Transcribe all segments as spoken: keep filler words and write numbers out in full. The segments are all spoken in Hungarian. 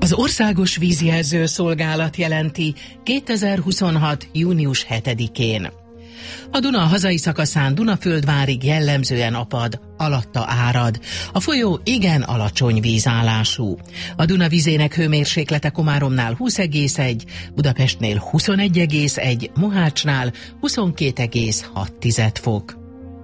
Az Országos Vízjelző Szolgálat jelenti kétezer-huszonhat. június hetedikén. A Duna hazai szakaszán Dunaföldvárig jellemzően apad, alatta árad. A folyó igen alacsony vízállású. A Duna vizének hőmérséklete Komáromnál húsz egész egy, Budapestnél huszonegy egész egy, Mohácsnál huszonkét egész hat fok.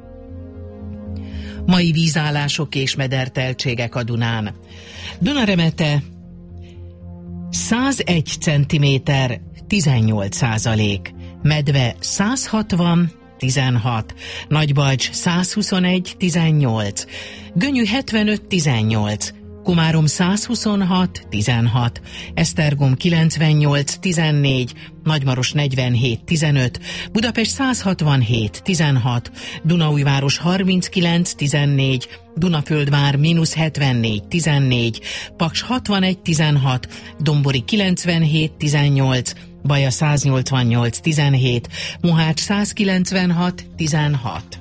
Mai vízállások és mederteltségek a Dunán. Dunaremete százegy centiméter, tizennyolc százalék. Medve százhatvan, tizenhat, Nagybalcs százhuszonegy, tizennyolc, Gönyű hetvenöt, tizennyolc, Komárom százhuszonhat, tizenhat, Esztergom kilencvennyolc, tizennégy, Nagymaros negyvenhét, tizenöt, Budapest százhatvanhét, tizenhat, Dunaújváros harminckilenc, tizennégy, Dunaföldvár mínusz hetvennégy, tizennégy, Paks hatvanegy, tizenhat, Dombori kilencvenhét, tizennyolc, Baja száznyolcvannyolc, tizenhét, Mohács százkilencvenhat, tizenhat.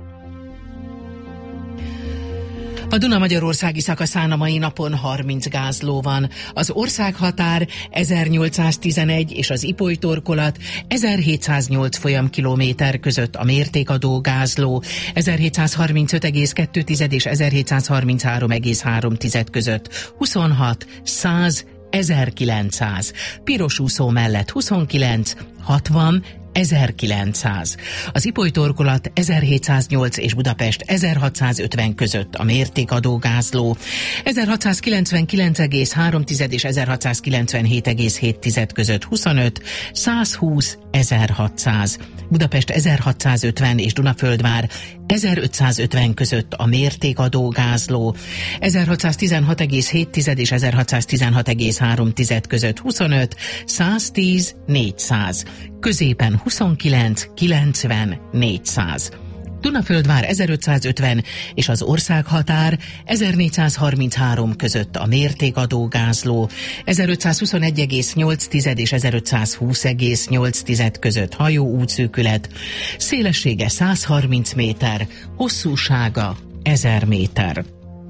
A Duna magyarországi szakaszán a mai napon harminc gázló van. Az országhatár ezernyolcszáztizenegy és az Ipoly torkolat ezerhétszáznyolc folyamkilométer között a mértékadó gázló, ezerhétszázharmincöt egész kettő és ezerhétszázharminchárom egész három között huszonhat, száz, ezerkilencszáz, piros úszó mellett huszonkilenc, hatvan, ezerkilencszáz. Az Ipoly torkolat ezerhétszáznyolc és Budapest ezerhatszázötven között a mértékadó gázló, ezerhatszázkilencvenkilenc egész három és ezerhatszázkilencvenhét egész hét között huszonöt, százhúsz, ezerhatszáz. Budapest ezerhatszázötven és Dunaföldvár ezerötszázötven között a mértékadó gázló, ezerhatszáztizenhat egész hét és ezerhatszáztizenhat egész három között huszonöt, száztíz, négyszáz. Középen huszonkilenc, kilencven, négyszáz. Dunaföldvár ezerötszázötven és az országhatár ezernégyszázharminchárom között a mértékadó gázló, ezerötszázhuszonegy egész nyolc és ezerötszázhúsz egész nyolc között hajó útszűkület, szélessége százharminc méter, hosszúsága ezer méter.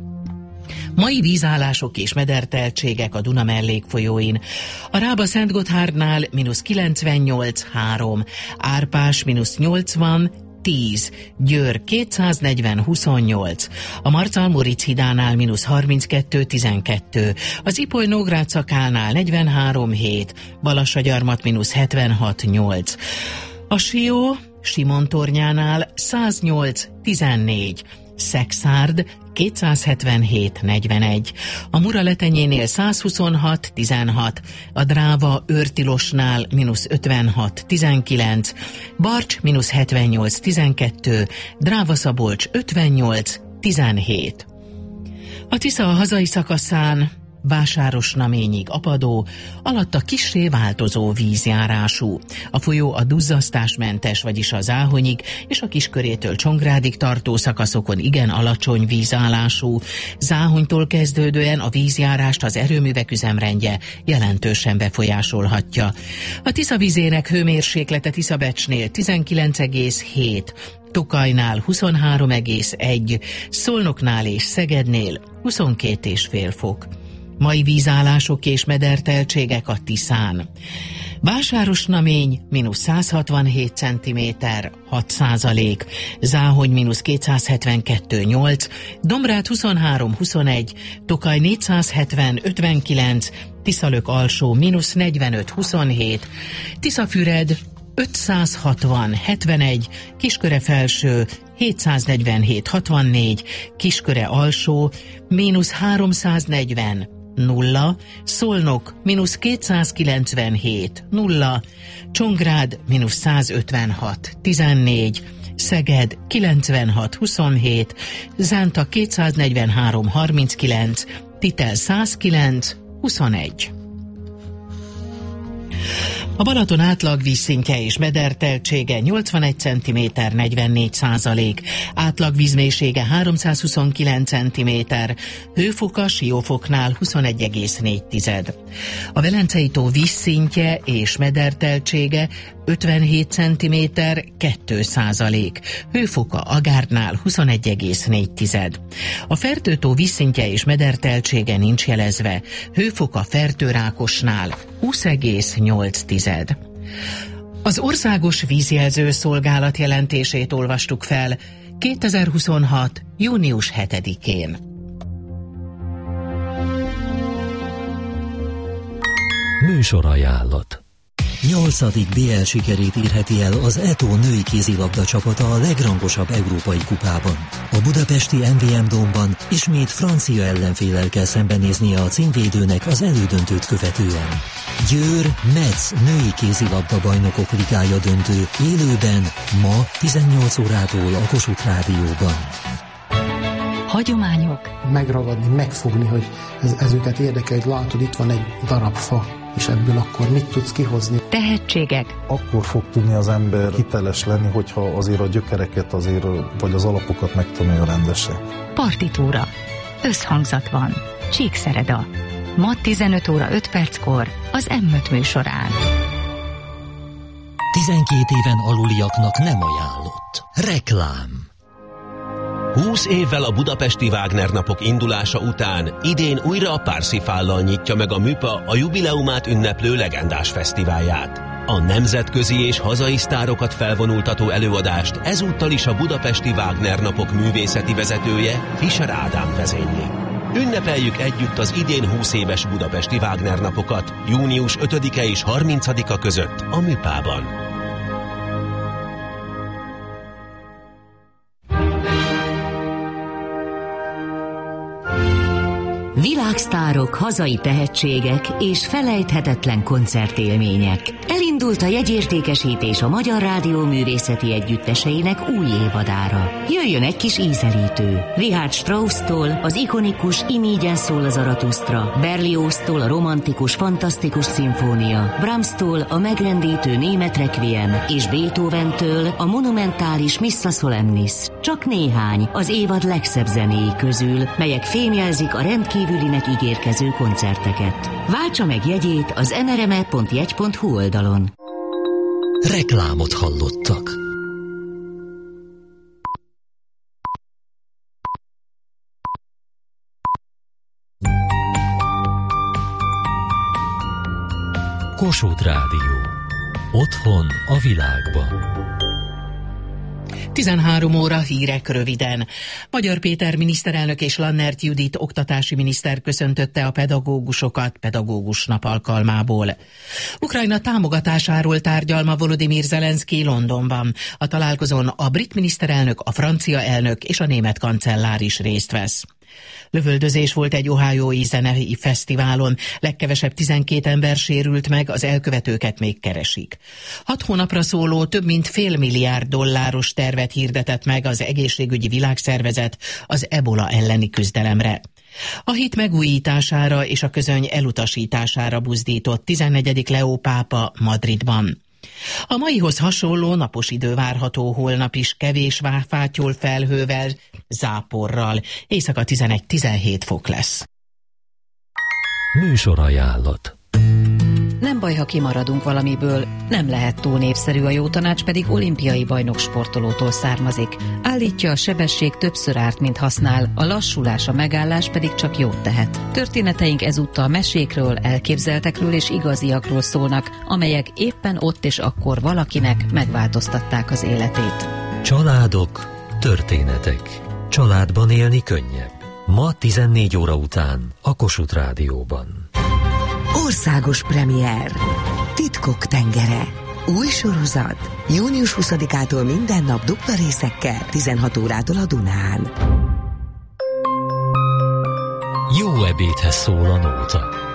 Mai vízállások és mederteltségek a Duna mellékfolyóin. A Rába-Szentgotthárdnál mínusz kilencvennyolc, három, Árpás mínusz nyolcvan, tíz, Győr kétszáznegyven, huszonnyolc, a Marcal-Móricz hídánál mínusz harminckettő, tizenkettő, az Ipoly-Nógrád szakálnál negyvenhárom, hét, Balassagyarmat mínusz hetvenhat, nyolc, a Sió Simon-tornyánál száznyolc, tizennégy, Szexárd kétszázhetvenhét, negyvenegy, a Muraletenyénél százhuszonhat, tizenhat, a Dráva Őrtilosnál mínusz ötvenhat, tizenkilenc, Barcs mínusz hetvennyolc, tizenkettő, Dráva-Szabolcs ötvennyolc, tizenhét. A Tisza a hazai szakaszán Vásáros-Naményig apadó, alatta kissé változó vízjárású. A folyó a duzzasztásmentes, vagyis a Záhonyig és a Kiskörétől Csongrádig tartó szakaszokon igen alacsony vízállású. Záhonytól kezdődően a vízjárást az erőművek üzemrendje jelentősen befolyásolhatja. A Tisza vizének hőmérséklete Tiszabecsnél tizenkilenc egész hét, Tokajnál huszonhárom egész egy, Szolnoknál és Szegednél huszonkét egész öt fok. Mai vízállások és mederteltségek a Tiszán. Vásáros-Namény mínusz százhatvanhét centiméter, hat százalék, Záhony mínusz kétszázhetvenkettő, nyolc, Domrád huszonhárom, huszonegy, Tokaj négyszázhetven, ötvenkilenc, Tiszalök alsó mínusz negyvenöt, huszonhét, Tiszafüred ötszázhatvan, hetvenegy, Kisköre felső hétszáznegyvenhét, hatvannégy, Kisköre alsó mínusz háromszáznegyven, nulla, Szolnok mínusz kétszázkilencvenhét, nulla, Csongrád mínusz százötvenhat, tizennégy, Szeged kilencvenhat, huszonhét, Zánta kétszáznegyvenhárom, harminckilenc, Titel százkilenc, huszonegy. A Balaton átlag vízszintje és mederteltsége nyolcvanegy centiméter negyvennégy százalék, átlag vízmélysége háromszázhuszonkilenc centiméter, hőfoka Siófoknál huszonegy egész négy tized. A Velencei tó vízszintje és mederteltsége ötvenhét centiméter kettő százalék, hőfoka Agárdnál huszonegy egész négy tized. A Fertőtó vízszintje és mederteltsége nincs jelezve, hőfoka Fertőrákosnál húsz egész nyolc tized. Az Országos Vízjelző Szolgálat jelentését olvastuk fel kétezer-huszonhat. június hetedikén. Műsorajánlat. Nyolcadik bé el sikerét érheti el az é té o női kézilabda csapata a legrangosabb európai kupában. A budapesti em vé em Dómban ismét francia ellenféllel kell szembenéznie a címvédőnek az elődöntőt követően. Győr Metz női kézilabda bajnokok ligája döntő élőben ma tizennyolc órától a Kossuth Rádióban. Hagyományok. Megragadni, megfogni, hogy ez, ez őket érdekel, hogy látod, itt van egy darab fa, és ebből akkor mit tudsz kihozni? Tehetségek. Akkor fog tudni az ember hiteles lenni, hogyha azért a gyökereket azért, vagy az alapokat megtanulja rendesen. Partitúra. Összhangzat van. Csíkszereda. Ma tizenöt óra öt perckor az em öt műsorán. tizenkét éven aluliaknak nem ajánlott. Reklám. húsz évvel a budapesti Wagner napok indulása után idén újra a Parsifállal nyitja meg a MÜPA a jubileumát ünneplő legendás fesztiválját. A nemzetközi és hazai sztárokat felvonultató előadást ezúttal is a budapesti Wagner napok művészeti vezetője, Fischer Ádám vezényli. Ünnepeljük együtt az idén húsz éves budapesti Wagner napokat június ötödike és harmincadika között a MÜPában. Világsztárok, hazai tehetségek és felejthetetlen koncertélmények. Elindult a jegyértékesítés a Magyar Rádió művészeti együtteseinek új évadára. Jöjjön egy kis ízelítő. Richard Strauss-tól az ikonikus Imígyen szól a Zaratusztra, Berlioz-tól a romantikus, fantasztikus szimfónia, Brahms-tól a megrendítő német requiem és Beethoven-től a monumentális Missa Solemnis. Csak néhány az évad legszebb zenéi közül, melyek fémjelzik a rendkívülinek ígérkező koncerteket. Váltsa meg jegyét az en er em e pont jegy pont hu oldalon. Reklámot hallottak. Kossuth Rádió. Otthon a világban. tizenhárom óra hírek röviden. Magyar Péter miniszterelnök és Lannert Judit oktatási miniszter köszöntötte a pedagógusokat pedagógus nap alkalmából. Ukrajna támogatásáról tárgyal ma Volodymyr Zelenszky Londonban. A találkozón a brit miniszterelnök, a francia elnök és a német kancellár is részt vesz. Lövöldözés volt egy ohiói zenei fesztiválon, legkevesebb tizenkét ember sérült meg, az elkövetőket még keresik. Hat hónapra szóló több mint fél milliárd dolláros tervet hirdetett meg az egészségügyi világszervezet az ebola elleni küzdelemre. A hit megújítására és a közöny elutasítására buzdított tizennegyedik Leó pápa Madridban. A maihoz hasonló napos idő várható holnap is, kevés fátyol felhővel, záporral. Éjszaka tizenegy-tizenhét fok lesz. Műsorajánlat. Nem baj, ha kimaradunk valamiből, nem lehet túl népszerű, a jó tanács pedig olimpiai bajnok sportolótól származik. Állítja, a sebesség többször árt, mint használ, a lassulás, a megállás pedig csak jót tehet. Történeteink ezúttal mesékről, elképzeltekről és igaziakról szólnak, amelyek éppen ott és akkor valakinek megváltoztatták az életét. Családok, történetek. Családban élni könnyebb. Ma tizennégy óra után a Kossuth Rádióban. Országos premier. Titkok tengere. Új sorozat. június huszadikától minden nap dupla részekkel, tizenhat órától a Dunán. Jó ebédhez szól a nóta.